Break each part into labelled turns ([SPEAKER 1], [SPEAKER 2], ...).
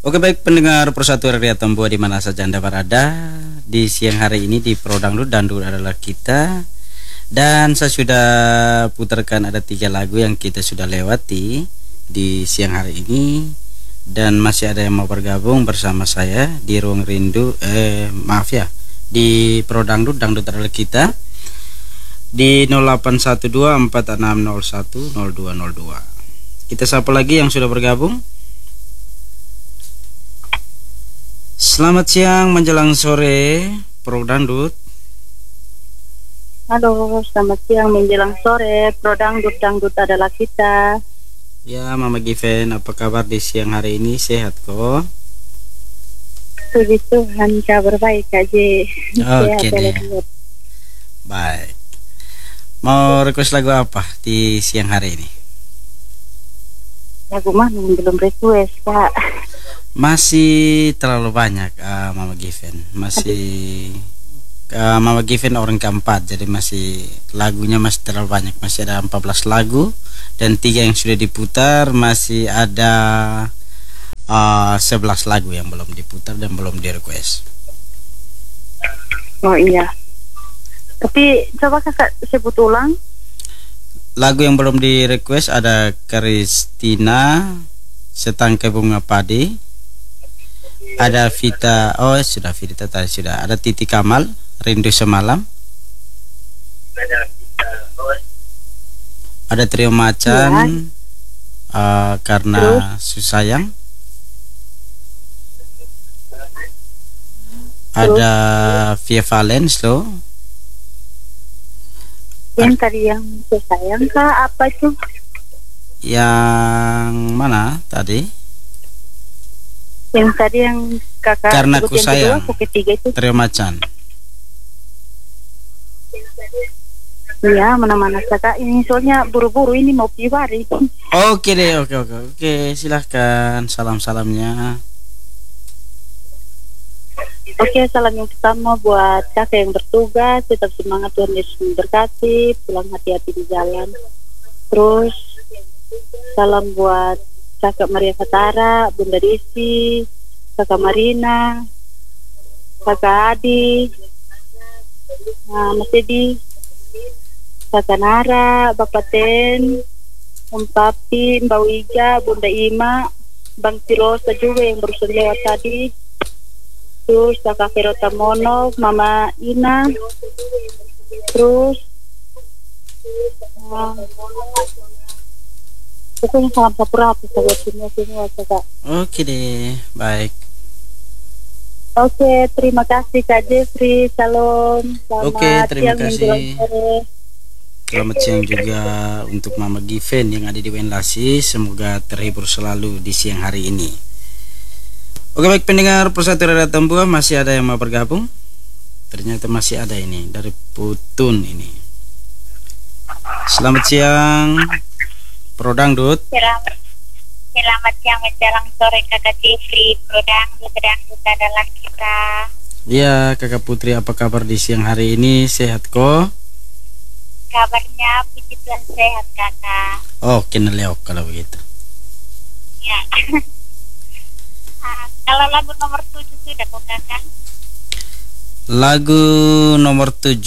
[SPEAKER 1] Oke, baik pendengar Persatuan Rakyat Tambua di mana saja Anda berada. Di siang hari ini di Pro Dangdut adalah kita. Dan saya sudah putarkan ada 3 lagu yang kita sudah lewati di siang hari ini. Dan masih ada yang mau bergabung bersama saya di Ruang Rindu, di Pro Dangdut adalah kita di 081246010202. Kita sapa lagi yang sudah bergabung. Selamat siang menjelang sore, Pro Dangdut.
[SPEAKER 2] Halo, selamat siang menjelang sore, Pro Dangdut adalah kita.
[SPEAKER 1] Ya, Mama Given, apa kabar di siang hari ini? Sehat kok?
[SPEAKER 2] Puji Tuhan, kabar baik aja.
[SPEAKER 1] Oke deh. Baik. Mau request lagu apa di siang hari ini?
[SPEAKER 2] Lagu mana yang belum request, Kak?
[SPEAKER 1] Masih terlalu banyak, Mama Given. Mama Given orang keempat, jadi lagunya masih terlalu banyak. Masih ada 14 lagu dan 3 yang sudah diputar. Masih ada 11 lagu yang belum diputar dan belum di request.
[SPEAKER 2] Oh iya. Tapi coba Kakak sebut ulang.
[SPEAKER 1] Lagu yang belum di request ada Kristina, Setangkai Bunga Padi. Ada Vita, Vita tadi sudah. Ada Titi Kamal, Rindu Semalam. Ada Trio Macan, Karena Susayang. Ada Via Valen, Slow.
[SPEAKER 2] Yang tadi yang Susayang, Kak, apa itu?
[SPEAKER 1] Yang mana tadi?
[SPEAKER 2] Yang tadi yang Kakak
[SPEAKER 1] Karena Ku Sayang,
[SPEAKER 2] ketiga itu.
[SPEAKER 1] Trio Macan.
[SPEAKER 2] Iya, mana-mana Kakak. Ini soalnya buru-buru ini mau piwari.
[SPEAKER 1] Oke deh, oke. Silahkan salam-salamnya.
[SPEAKER 2] Oke, salam yang pertama buat kakak yang bertugas, tetap semangat, Tuhan Yesus memberkati, pulang hati-hati di jalan. Terus salam buat kakak Maria Fatara, Bunda Desi, kakak Marina, kakak Adi, Mas Edi, kakak Nara, Bapak Ten, Om Papi, Mbak Wija, Bunda Ima, Bang Tirosa juga yang barusan lewat tadi. Terus kakak Verota Mono, Mama Ina. Terus pokoknya salam sapurapa buat semua kakak.
[SPEAKER 1] Oke deh, baik.
[SPEAKER 2] Oke, terima kasih Kak Jeffrey. Salam.
[SPEAKER 1] Oke, terima kasih. Selamat siang juga untuk Mama Given yang ada di Wenlasi. Semoga terhibur selalu di siang hari ini. Oke, baik pendengar Persatuan Rakyat Tambua, masih ada yang mau bergabung? Ternyata masih ada ini dari Putun ini. Selamat siang, Pro Dangdut.
[SPEAKER 2] Selamat siang menjelang sore Kakak Jeffrey. Pro Dangdut adalah kita.
[SPEAKER 1] Iya, Kakak Putri, apa kabar di siang hari ini? Sehat kok?
[SPEAKER 2] Kabarnya puji Tuhan sehat Kakak.
[SPEAKER 1] Oh, kenaleok kalau begitu.
[SPEAKER 2] Ya. Kalau lagu nomor 7 sudah kok Kakak?
[SPEAKER 1] Lagu nomor 7.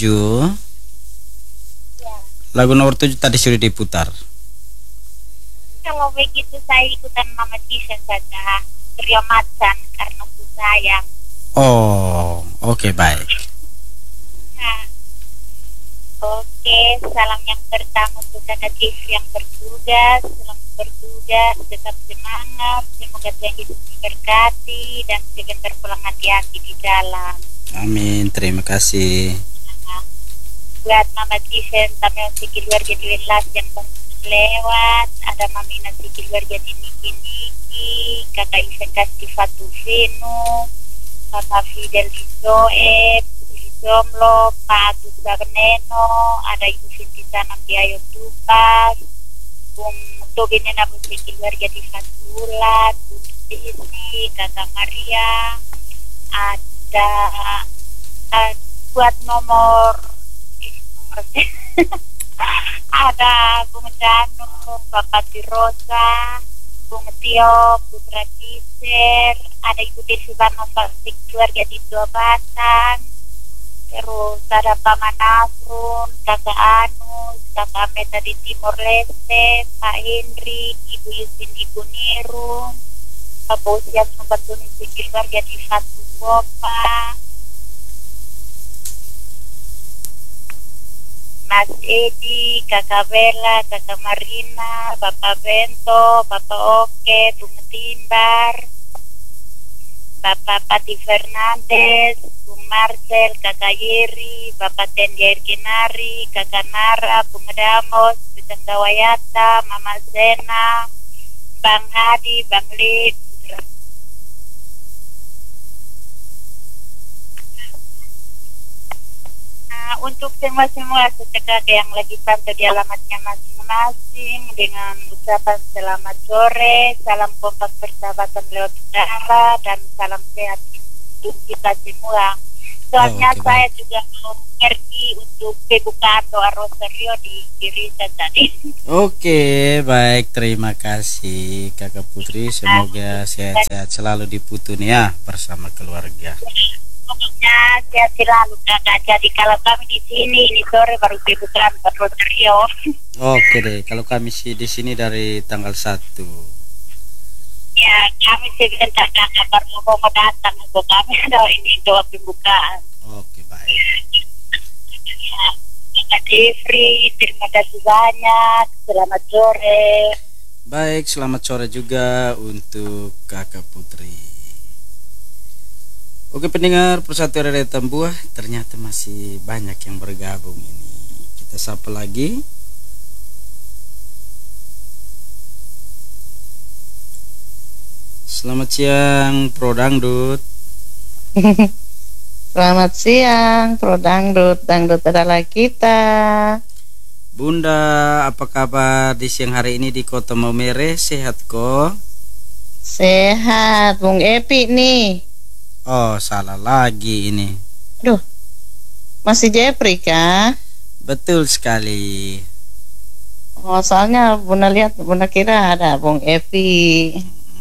[SPEAKER 2] Ya.
[SPEAKER 1] Lagu nomor 7 tadi sudah diputar.
[SPEAKER 2] Kalau begitu saya ikutan Mama Given saja. Trio Macan, Karena Ku Sayang.
[SPEAKER 1] Oh, oke, baik.
[SPEAKER 2] Nah, oke, salam yang pertama untuk Kakak Jeffrey yang bertugas. Selamat bertugas, tetap semangat. Semoga Tuhan Yesus memberkati dan sebentar pulang hati-hati di jalan.
[SPEAKER 1] Amin, terima kasih.
[SPEAKER 2] Nah, buat Mama Given, kami sikil warga di Welas yang lewat. Ada Mamina sikil warga di Niki, Kakak Ivan Kastifatu Venu, Kakak Fidel di Zoeb, di Zomlo, Pak Agus Bagneno, ada Ibu Sinti Sanam di Ayo Tupas, Bung Tobine Nabu sikil warga di Fatulan, Bung Desi, Kakak Maria, ada buat nomor ada Bung Danu, Bapak Tirosa, Bung Tio, Putra Kiser, ada Ibu Desi Barnastik keluarga di Tua Batang, terus ada Paman Nasrun, Kakak Anus, Kakak Meta di Timor Leste, Pak Hendrik, Ibu Yusin, Ibu Nirum, Bapak Usias Nubatuni keluarga di Fatu Bopa, Mas Edi, Kakak Bella, Kakak Marina, Bapak Bento, Bapak Oke, Bung Timbar, Bapak Pati Fernandes, Bung Marcel, Kakak Yeri, Bapak Tendi Erginari, Kakak Nara, Bung Damos, Bintang Dawayata, Mama Zena, Bang Hadi, Bang Lid. Untuk semua sesekak yang lagi pantau di alamatnya masing-masing dengan ucapan selamat sore, salam kompak persahabatan lewat udara, dan salam sehat untuk kita semua. Soalnya saya juga mau pergi untuk pembukaan doa rosario di gereja tadi.
[SPEAKER 1] Oke, baik, terima kasih Kakak Putri, semoga sehat-sehat selalu di Putun ya bersama keluarga.
[SPEAKER 2] Pokoknya sehat selalu Kakak. Jadi kalau kami di sini ini sore baru pembukaan rosario.
[SPEAKER 1] Oke deh, kalau kami sih di sini dari tanggal 1.
[SPEAKER 2] Ya, kami sebentar Kakak baru mau datang untuk kami ada ini doa pembukaan.
[SPEAKER 1] Oke, baik.
[SPEAKER 2] Ya, Kakak Jeffrey, terima kasih banyak. Selamat sore.
[SPEAKER 1] Baik, selamat sore juga untuk Kakak Putri. Oke pendengar Persatuan Radio Tambuah, ternyata masih banyak yang bergabung ini. Kita sapa lagi. Selamat siang Pro Dangdut.
[SPEAKER 3] Selamat siang Pro Dangdut, Dangdut adalah kita.
[SPEAKER 1] Bunda, apa kabar di siang hari ini di Kota Maumere? Sehat kok?
[SPEAKER 3] Sehat, Bung Epi nih.
[SPEAKER 1] Oh, salah lagi ini.
[SPEAKER 3] Aduh, masih Jeffrey kah?
[SPEAKER 1] Betul sekali.
[SPEAKER 3] Oh, soalnya Bunda lihat, Bunda kira ada Bung Epi.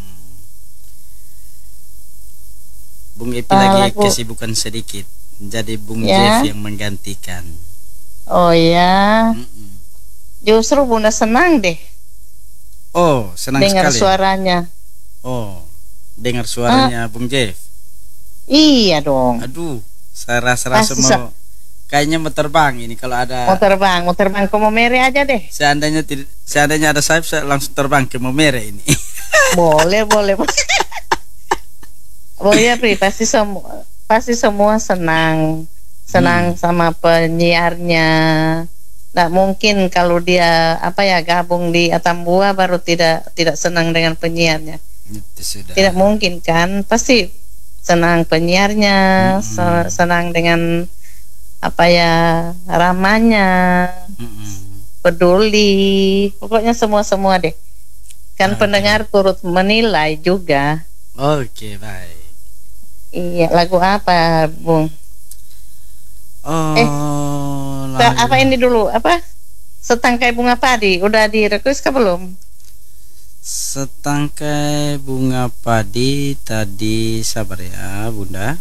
[SPEAKER 1] Bung Epi lagi kesibukan sedikit, jadi Bung Jeff yang menggantikan.
[SPEAKER 3] Oh ya, justru Bunda senang deh.
[SPEAKER 1] Oh, senang
[SPEAKER 3] dengar
[SPEAKER 1] sekali.
[SPEAKER 3] Suaranya.
[SPEAKER 1] Oh, dengar suaranya Bung Jeff.
[SPEAKER 3] Iya dong.
[SPEAKER 1] Aduh, saya rasa mau kayaknya mau terbang ini kalau ada.
[SPEAKER 3] Mau terbang ke Maumere aja deh.
[SPEAKER 1] Seandainya ada saya langsung terbang ke Maumere ini.
[SPEAKER 3] Boleh. Boleh ya, Pri. Pasti semua senang sama penyiarnya. Nggak mungkin kalau dia gabung di Atambua baru tidak senang dengan penyiarnya.
[SPEAKER 1] Itu sudah. Tidak
[SPEAKER 3] mungkin kan? Pasti senang penyiarnya, senang dengan ramanya, peduli, pokoknya semua deh. Kan pendengar turut menilai juga.
[SPEAKER 1] Oke, baik.
[SPEAKER 3] Iya, lagu apa, Bung? Apa ini dulu? Setangkai bunga padi, udah direkus kah belum?
[SPEAKER 1] Setangkai bunga padi tadi, sabar ya Bunda.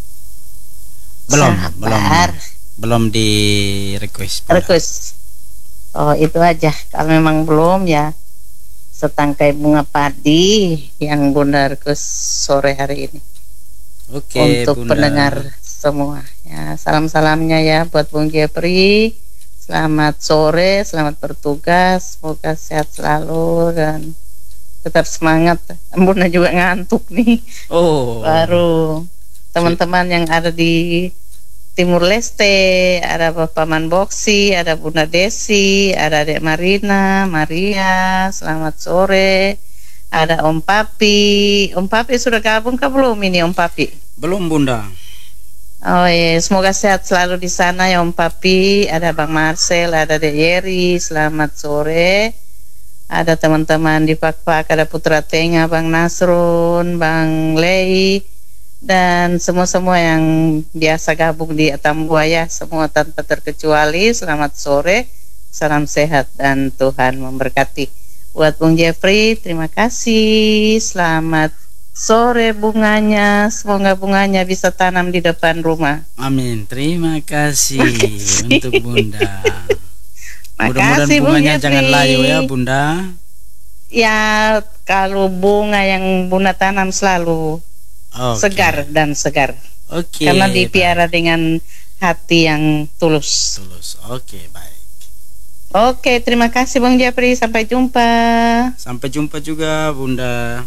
[SPEAKER 1] Belum di request.
[SPEAKER 3] Oh, itu aja. Kalau memang belum ya setangkai bunga padi yang Bunda request sore hari ini.
[SPEAKER 1] Oke,
[SPEAKER 3] untuk
[SPEAKER 1] Bunda.
[SPEAKER 3] Pendengar semua ya, salamnya ya buat Bung Jeffrey. Selamat sore, selamat bertugas, semoga sehat selalu dan tetap semangat. Bunda juga ngantuk nih. Baru teman-teman yang ada di Timur Leste, ada Bapak Manboksi, ada Bunda Desi, ada Dek Marina, Maria, selamat sore. Ada Om Papi. Om Papi sudah gabung kah belum ini Om Papi?
[SPEAKER 1] Belum Bunda.
[SPEAKER 3] Oh iya, semoga sehat selalu di sana ya Om Papi. Ada Bang Marcel, ada Dek Yeri, selamat sore. Ada teman-teman di Pak-Pak, ada Putra Tengah, Bang Nasrun, Bang Lei, dan semua-semua yang biasa gabung di Atambua ya, semua tanpa terkecuali. Selamat sore, salam sehat dan Tuhan memberkati. Buat Bung Jeffrey, terima kasih. Selamat sore bunganya, semoga bunganya bisa tanam di depan rumah.
[SPEAKER 1] Amin. Terima kasih untuk Bunda. Mudah-mudahan
[SPEAKER 3] Makasih Bung
[SPEAKER 1] bunganya jangan
[SPEAKER 3] Jeffrey.
[SPEAKER 1] layu ya Bunda.
[SPEAKER 3] Ya, kalau bunga yang Bunda tanam selalu
[SPEAKER 1] Oke.
[SPEAKER 3] segar dan segar.
[SPEAKER 1] Oke.
[SPEAKER 3] Karena dipiara
[SPEAKER 1] baik.
[SPEAKER 3] dengan hati yang tulus.
[SPEAKER 1] Tulus. Oke, baik.
[SPEAKER 3] Oke, terima kasih Bung Jeffrey. Sampai jumpa.
[SPEAKER 1] Sampai jumpa juga Bunda.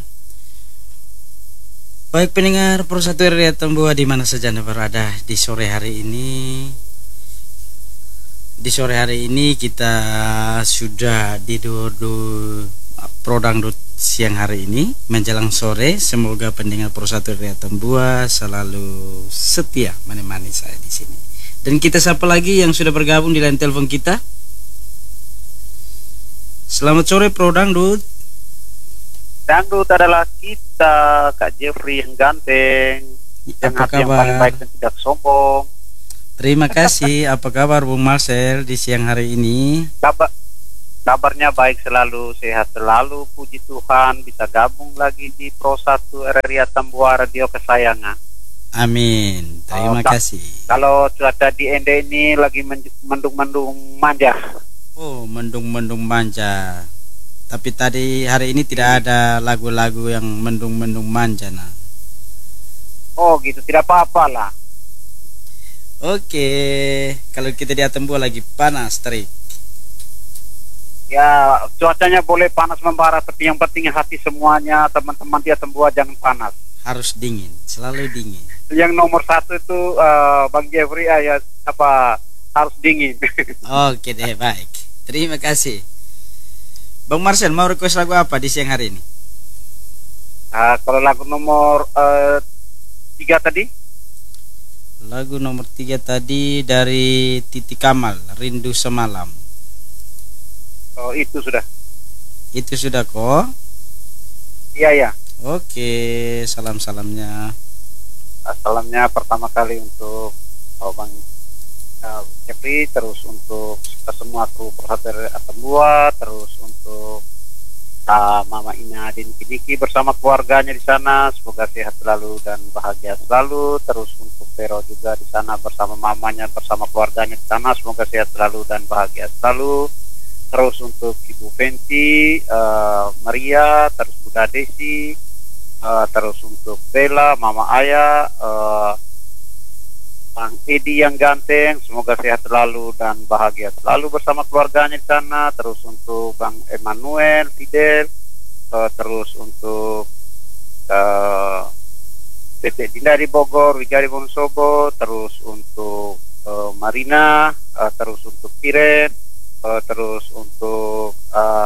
[SPEAKER 1] Baik pendengar Pro1 RRI Atambua di mana saja Anda berada di sore hari ini. Di sore hari ini kita sudah di Pro Dangdut siang hari ini menjelang sore. Semoga pendengar Pro1 RRI Atambua selalu setia menemani saya di sini. Dan kita sapa lagi yang sudah bergabung di line telepon kita. Selamat sore Pro Dangdut.
[SPEAKER 4] Dangdut adalah kita, Kak Jeffrey yang ganteng, yang
[SPEAKER 1] Apa
[SPEAKER 4] hati yang paling
[SPEAKER 1] kabar?
[SPEAKER 4] baik dan tidak sombong.
[SPEAKER 1] Terima kasih. Apa kabar Bung Marcel di siang hari ini?
[SPEAKER 4] Kabarnya baik selalu, sehat selalu, puji Tuhan, bisa gabung lagi di Pro1 RRI Atambua Radio kesayangan.
[SPEAKER 1] Amin. Terima kasih.
[SPEAKER 4] Kalau cuaca di Ende ini lagi mendung-mendung manja.
[SPEAKER 1] Oh, mendung-mendung manja. Tapi tadi hari ini tidak ada lagu-lagu yang mendung-mendung manja nah.
[SPEAKER 4] Oh gitu, tidak apa-apa lah.
[SPEAKER 1] Oke, kalau kita di Atambua lagi panas terik.
[SPEAKER 4] Ya, cuacanya boleh panas membara, tapi yang penting hati semuanya, teman-teman di Atambua jangan panas.
[SPEAKER 1] Harus dingin, selalu dingin.
[SPEAKER 4] Yang nomor satu itu Bang Jeffrey harus dingin.
[SPEAKER 1] Oke deh, baik. Terima kasih. Bang Marcel mau request lagu apa di siang hari ini?
[SPEAKER 4] Kalau lagu nomor 3 tadi,
[SPEAKER 1] Lagu nomor 3 tadi dari Titi Kamal, Rindu Semalam.
[SPEAKER 4] oh, itu sudah.
[SPEAKER 1] Itu sudah kok.
[SPEAKER 4] Iya ya.
[SPEAKER 1] Oke, salam-salamnya.
[SPEAKER 4] Salamnya pertama kali untuk Bang Jeffrey, terus untuk semua kru Pro1 Atambua, terus untuk Mama Ina Diki bersama keluarganya di sana, semoga sehat selalu dan bahagia selalu. Terus untuk Vero juga di sana bersama mamanya, bersama keluarganya di sana, semoga sehat selalu dan bahagia selalu. Terus untuk Ibu Fenty, Maria, terus Bunda Desi, terus untuk Bella, Mama Ayah, Bang Edi yang ganteng, semoga sehat selalu dan bahagia selalu bersama keluarganya di sana. Terus untuk Bang Emmanuel, Fidel, terus untuk Tete Dinda di Bogor, Wija di Wonosobo, terus untuk Marina, terus untuk Piren, terus untuk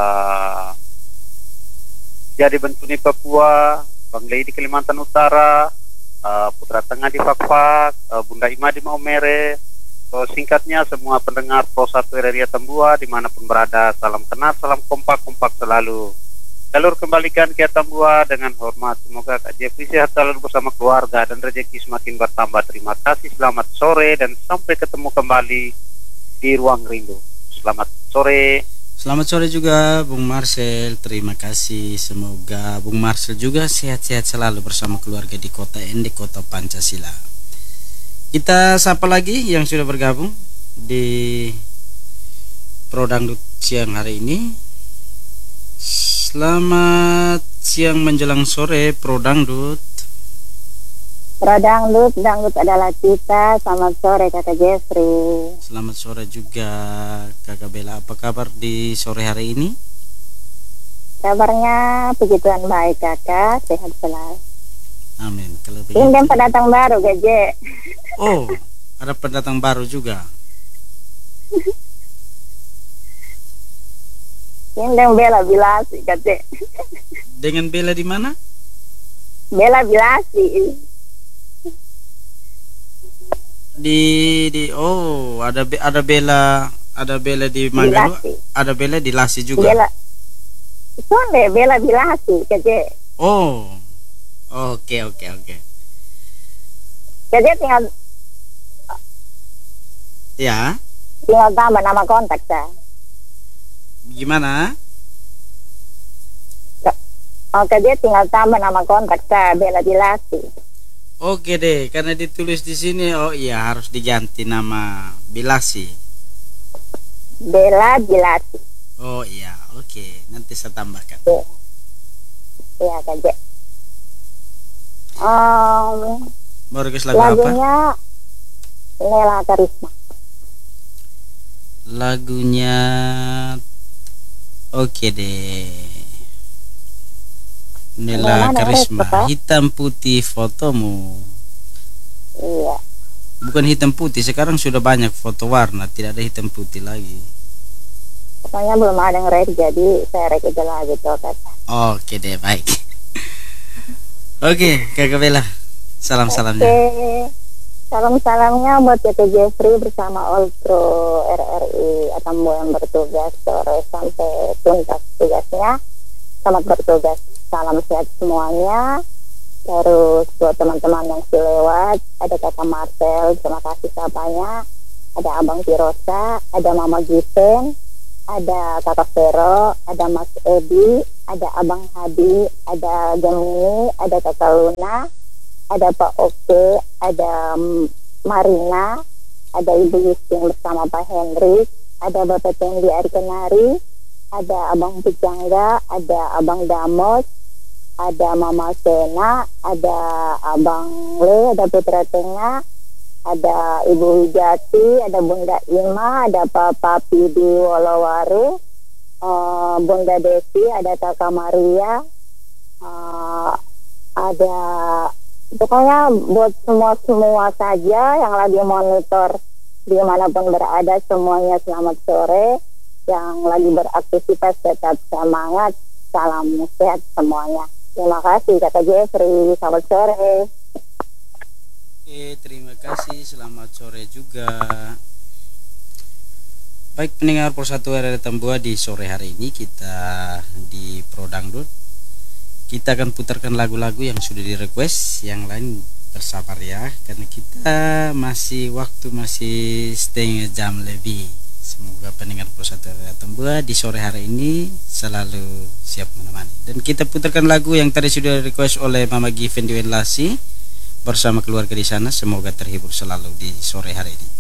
[SPEAKER 4] Jadi Bentuni Papua, Bang Lei di Kalimantan Utara, Putra Tengah di Fakfak, Bunda Ima di Maumere. Singkatnya semua pendengar Pro1 RRI Atambua dimanapun berada, salam kenal, salam kompak selalu. Jalur kembalikan ke Atambua dengan hormat. Semoga Kak Jeffrey sehat selalu bersama keluarga dan rezeki semakin bertambah. Terima kasih, selamat sore dan sampai ketemu kembali di Ruang Rindu. Selamat sore.
[SPEAKER 1] Selamat sore juga Bung Marcel. Terima kasih. Semoga Bung Marcel juga sehat-sehat selalu bersama keluarga di kota Ende, kota Pancasila. Kita sapa lagi yang sudah bergabung di Pro Dangdut siang hari ini. Selamat siang menjelang sore Pro Dangdut.
[SPEAKER 2] Pro Dangdut, Dangdut adalah kita. Selamat sore Kakak Jeffrey.
[SPEAKER 1] Selamat sore juga Kakak Bella. Apa kabar di sore hari ini?
[SPEAKER 2] Kabarnya puji Tuhan baik Kakak, sehat selalu.
[SPEAKER 1] Amin. Kalau
[SPEAKER 2] Ini
[SPEAKER 1] begitu.
[SPEAKER 2] pendatang baru Gaje.
[SPEAKER 1] Oh, ada pendatang baru juga.
[SPEAKER 2] Ini Bella Bilasi Gaje.
[SPEAKER 1] Dengan Bella di mana?
[SPEAKER 2] Bella Bilasi.
[SPEAKER 1] Ada Bella di Manggalu,
[SPEAKER 2] Bilasi.
[SPEAKER 1] ada Bella di Lasi juga.
[SPEAKER 2] Bella. Sonde Bella Bilasi Gaje.
[SPEAKER 1] Oh, oke.
[SPEAKER 2] Gaje tinggal
[SPEAKER 1] Ya,
[SPEAKER 2] tambah nama kontak saya.
[SPEAKER 1] gimana?
[SPEAKER 5] Oke, dia tinggal tambah nama kontrak saya Bella Dilasi.
[SPEAKER 1] Oke deh, karena ditulis di sini, oh iya harus diganti nama Bilasi.
[SPEAKER 5] Bella Dilasi.
[SPEAKER 1] Oh iya, oke, nanti saya tambahkan.
[SPEAKER 5] Iya, Kak Je.
[SPEAKER 1] Mau request lagu apa?
[SPEAKER 5] Lagunya Nela Karisma.
[SPEAKER 1] Lagunya, oke deh. Nela
[SPEAKER 5] Mana
[SPEAKER 1] Karisma,
[SPEAKER 5] Pak?
[SPEAKER 1] hitam putih fotomu.
[SPEAKER 5] Iya.
[SPEAKER 1] Bukan hitam putih, sekarang sudah banyak foto warna, tidak ada hitam putih lagi.
[SPEAKER 5] Pokoknya belum ada yang ready, jadi saya ready lagi tuh, Kak.
[SPEAKER 1] Oke deh, baik. Oke, Kakak Bella, salam-salamnya.
[SPEAKER 5] Oke. Salam-salamnya buat Tete Jeffrey bersama Oltro RRI Atambo yang bertugas sore sampai tuntas tugasnya. Selamat bertugas. Salam sehat semuanya. Terus buat teman-teman yang sudah lewat, ada Kakak Marcel, terima kasih sapanya. Ada Abang Tirosa, ada Mama Given, ada Kakak Vero, ada Mas Edi, ada Abang Hadi, ada Gemini, ada Kakak Luna, ada Pak Oke, ada Marina, ada Ibu Yustin bersama Pak Henry, ada Bapak Tendi Arikenari, ada Abang Pujangga, ada Abang Damos, ada Mama Sena, ada Abang Le, ada Putra Tengah, ada Ibu Wijati, ada Bunda Ima, ada Pak Papi di Wolowari, Bunda Desi, ada Kakak Maria, ada pokoknya buat semua saja yang lagi monitor dimanapun berada, semuanya selamat sore. Yang lagi beraktivitas tetap semangat, salam sehat semuanya. Terima kasih Kak Jeffrey, selamat sore.
[SPEAKER 1] Oke, terima kasih, selamat sore juga. Baik pendengar Persatu RRI Tambua, di sore hari ini kita di Pro Dangdut, kita akan putarkan lagu-lagu yang sudah di request. Yang lain bersabar ya, karena kita waktu masih setengah jam lebih. Semoga pendengar Persatu RRI Tambua di sore hari ini selalu siap menemani. Dan kita putarkan lagu yang tadi sudah request oleh Mama Given di Lasi bersama keluarga di sana. Semoga terhibur selalu di sore hari ini.